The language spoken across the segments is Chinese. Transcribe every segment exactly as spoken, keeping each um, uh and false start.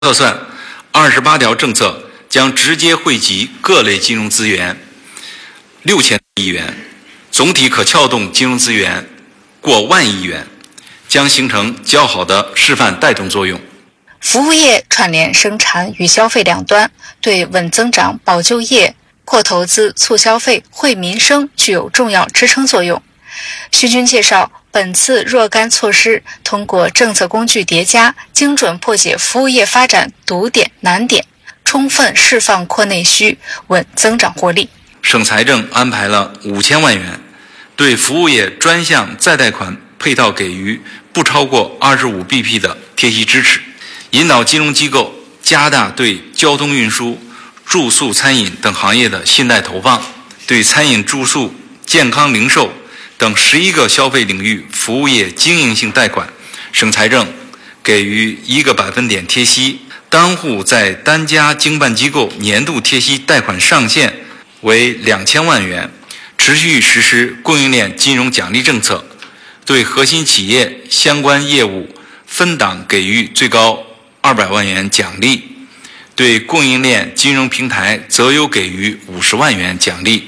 测算，二十八条政策将直接惠及各类金融资源六千亿元，总体可撬动金融资源过万亿元，将形成较好的示范带动作用。 服务业串联生产与消费两端，对稳增长、保就业、扩投资、促消费、惠民生具有重要支撑作用。徐军介绍，本次若干措施通过政策工具叠加，精准破解服务业发展堵点难点，充分释放扩内需，稳增长获利。 省财政安排了五千万元，对服务业专项再贷款配套给予不超过 二十五B P 的贴息支持，引导金融机构加大对交通运输、住宿餐饮等行业的信贷投放，对餐饮住宿、健康零售等十一个消费领域服务业经营性贷款，省财政给予一个百分点贴息，单户在单家经办机构年度贴息贷款上限为两千万元，持续实施供应链金融奖励政策，对核心企业相关业务分档给予最高二百万元奖励，对供应链金融平台择优给予五十万元奖励。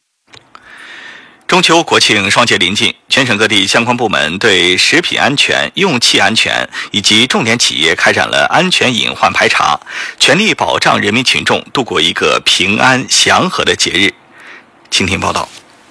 中秋国庆双节临近，全省各地相关部门对食品安全、用气安全以及重点企业开展了安全隐患排查，全力保障人民群众度过一个平安祥和的节日。请听报道。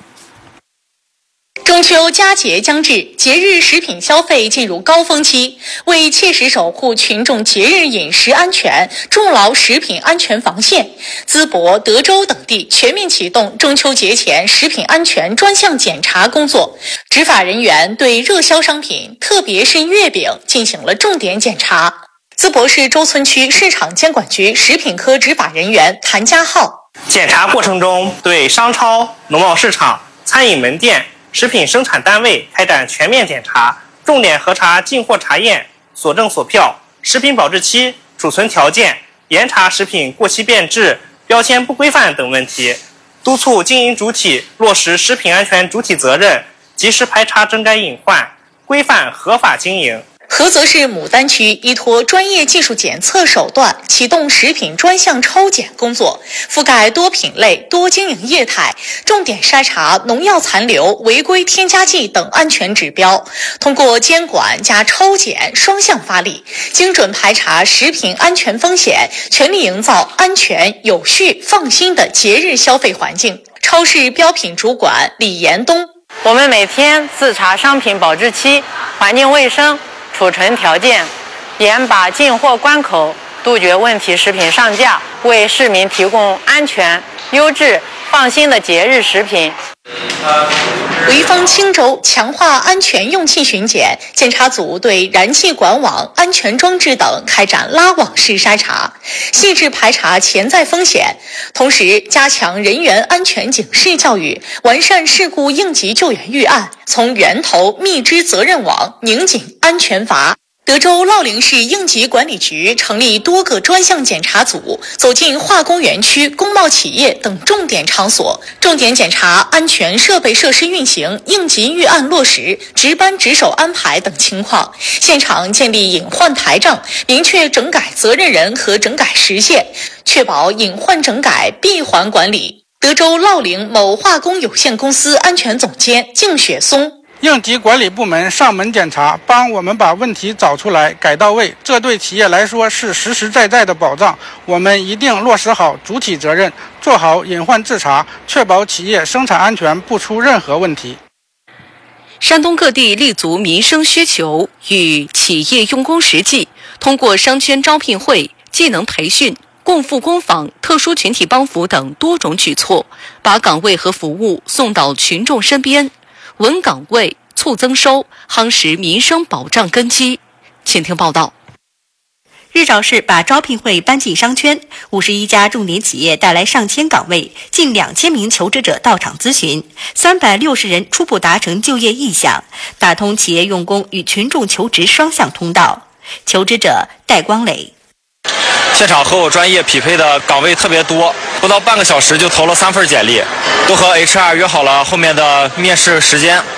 中秋佳节将至，节日食品消费进入高峰期。为切实守护群众节日饮食安全，筑牢食品安全防线，淄博、德州等地全面启动中秋节前食品安全专项检查工作。执法人员对热销商品，特别是月饼进行了重点检查。淄博市周村区市场监管局食品科执法人员谭家浩， 检查过程中对商超、农贸市场、餐饮门店、食品生产单位开展全面检查，重点核查进货查验、所证所票、食品保质期、储存条件，严查食品过期变质、标签不规范等问题，督促经营主体落实食品安全主体责任，及时排查整改隐患，规范合法经营。 菏泽市牡丹区依托专业技术检测手段，启动食品专项抽检工作，覆盖多品类、多经营业态，重点筛查农药残留、违规添加剂等安全指标。通过监管加抽检双向发力，精准排查食品安全风险，全力营造安全、有序、放心的节日消费环境。超市标品主管李延东： 我们每天自查商品保质期、环境卫生、储存条件，严把进货关口，杜绝问题食品上架，为市民提供安全、优质、放心的节日食品。 潍坊青州强化安全用气巡检，检查组对燃气管网、安全装置等开展拉网式筛查，细致排查潜在风险，同时加强人员安全警示教育，完善事故应急救援预案，从源头密织责任网，拧紧安全阀。德州乐陵市应急管理局成立多个专项检查组，走进化工园区、工贸企业等重点场所，重点检查安全设备设施运行、应急预案落实、值班值守安排等情况，现场建立隐患台账，明确整改责任人和整改时限，确保隐患整改闭环管理。德州乐陵某化工有限公司安全总监靳雪松： 应急管理部门上门检查，帮我们把问题找出来、改到位，这对企业来说是实实在在的保障。我们一定落实好主体责任，做好隐患自查，确保企业生产安全不出任何问题。 山东各地立足民生需求与企业用工实际，通过商圈招聘会、技能培训、共赴工坊、特殊群体帮扶等多种举措，把岗位和服务送到群众身边，稳岗位、促增收，夯实民生保障根基。请听报道。 日照市把招聘会搬进商圈，五十一家重点企业带来上千岗位，近两千名求职者到场咨询，三百六十人初步达成就业意向，打通企业用工与群众求职双向通道。求职者戴光磊： 现场和我专业匹配的岗位特别多，不到半个小时就投了三份简历，都和 H R 约好了后面的面试时间。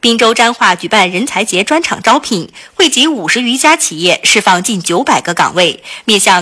滨州彰化举办人才节专场招聘，惠及五十余家企业，释放近九百个岗位，面向